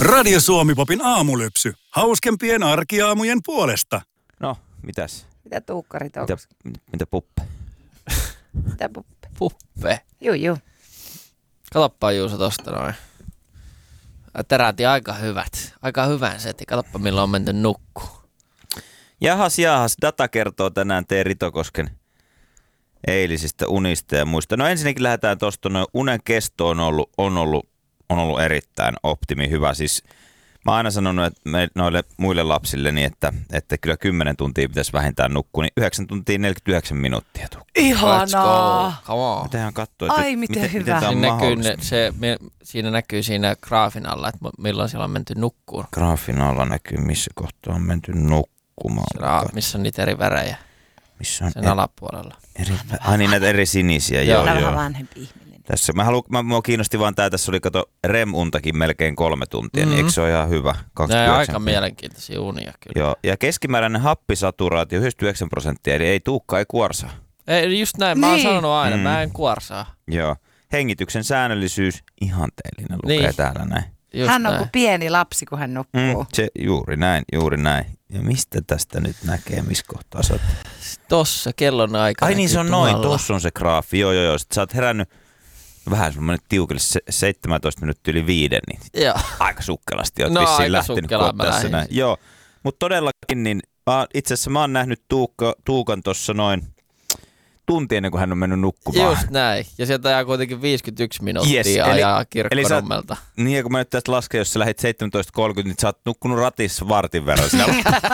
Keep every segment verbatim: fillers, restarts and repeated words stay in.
Radio Suomi-popin aamulypsy. Hauskempien arkiaamujen puolesta. No, mitäs? Mitä tuukkarit on? Mitä, mitä puppe? Mitä puppe? Puppe. Juu, juu. Katoppa Juuso tosta noin. Teräti aika hyvät. Aika hyvän setti. Katoppa milloin on menty nukkuun. Jahas, jahas. Data kertoo tänään T. Ritokosken eilisistä unista ja muista. No ensinnäkin lähdetään tuosta. No, unen kesto on ollut, on, ollut, on ollut erittäin optimi hyvä. Siis mä oon aina sanonut että me, noille muille lapsilleni, että, että kyllä kymmenen tuntia pitäisi vähintään nukkua, niin yhdeksän tuntia neljäkymmentäyhdeksän minuuttia tukkuu. Ihanaa! Come on. Mä tehdään katsoa, että Ai, miten miten, hyvä. miten tää on Siinä näkyy, mahdollista. ne, se, me, siinä näkyy siinä graafin alla, että milloin siellä on menty nukkuun. Graafin alla näkyy, missä kohtaa on menty nukkumaan. Siellä, missä on niitä eri värejä. Missä on Sen eri, alapuolella. eri, ai niin, näitä eri sinisiä. Joo, Tämä on joo. vähän vanhempi ihminen. Tässä, mä haluan, mä, mua kiinnosti vaan tää, tässä oli kato R E M-untakin melkein kolme tuntia, mm-hmm. niin eikö se ole ihan hyvä? Ne on kaksikymmentäyhdeksän aika mielenkiintoisia unia kyllä. Joo, ja keskimääräinen happisaturaatio yhdeksänkymmentäyhdeksän prosenttia, eli ei tuukka, ei kuorsaa. Ei, just näin, mä oon Niin. sanonut aina, Mm. mä en kuorsaa. Joo, hengityksen säännöllisyys, ihanteellinen lukee Niin. täällä näin. Just Hän on näin. kuin pieni lapsi, kun hän nukkuu. Mm, se, juuri näin, juuri näin. Ja mistä tästä nyt näkee, missä kohtaa sä oot? Tossa kellon aika. Ai niin, se on noin, tuolla. tossa on se graafi, joo joo joo. Sitten sä oot herännyt vähän semmoinen tiukille, se, seitsemäntoista minuuttia yli viiden, niin Joo. aika sukkelasti oot No, vissiin aika lähtenyt sukkelaan kun oot mä tässä lähdin. näin. Joo, mutta todellakin, niin mä, itse asiassa mä oon nähnyt Tuukka, Tuukan tuossa noin tunti ennen kuin hän on mennyt nukkumaan. Just näin. Ja sieltä ajaa kuitenkin viisikymmentäyksi minuuttia Yes, eli- ajaa eli sä- Kirkkonummelta. Niin, ja kun mä nyt tästä lasken, jos sä lähdit seitsemäntoista kolmekymmentä, niin sä oot nukkunut ratissa vartin verran siinä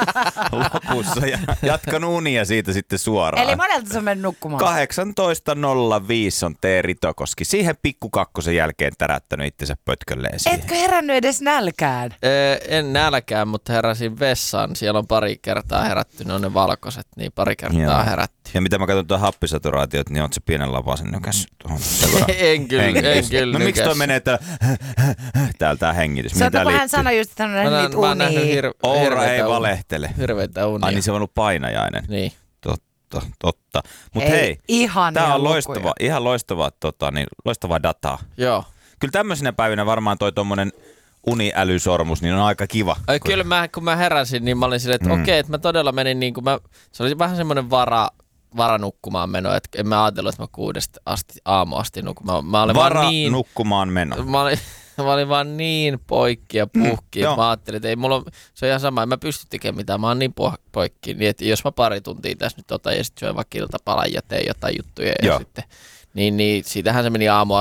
lopussa ja jatkanut unia siitä sitten suoraan. Eli monelta se on mennyt nukkumaan. kahdeksantoista nolla viisi on T. Ritokoski. Siihen pikkukakkosen jälkeen tärättänyt itsensä pötkölleen siihen. Etkö herännyt edes nälkään? Ee, en nälkään, mutta heräsin vessaan. Siellä on pari kertaa herätty, ne on ne valkoiset, niin pari kertaa Joo. herätty. Ja mitä mä katson tuon happisaturaatiot, niin oot se pienen lavasen nykäs tuohon. En kyllä, en kyllä No miksi toi nykäs. menee tää, täällä tää hengitys? Se Mihin on, tää kun hän liittyy? sanoi just, että hän on Mä, nähnyt näen, niitä mä oon nähnyt unia. hir- Oura hirveitä ei unia. valehtele. Hirveitä unia. Ai niin se on ollut painajainen. Niin. Totta, totta. Mut Ei, hei, ihania tää on lukuja. loistava, ihan loistavaa, tota, niin, loistavaa dataa. Joo. Kyllä tämmöisenä päivinä varmaan toi tommonen uniälysormus, niin on aika kiva. Ai, kyllä mä, kun mä heräsin, niin mä olin silleen, että Mm. mm. okei, että mä todella menin niin kuin mä, se oli vähän semmoinen vara, varanukkumaan meno, että en mä ajatellut, että mä kuudesta asti, aamu asti nukun. Mä, mä olin Vara vaan niin, nukkumaan meno. mä olin, mä olin vaan niin poikki ja puhki, joo. että mä ajattelin, että ei mulla ole, se on ihan sama, en mä pysty tekemään mitään, mä oon niin po- poikki, niin että jos mä pari tuntia tässä nyt otan ja sitten syön vaikka iltapalan ja teen jotain juttuja Joo. ja sitten, niin, niin siitähän se meni aamu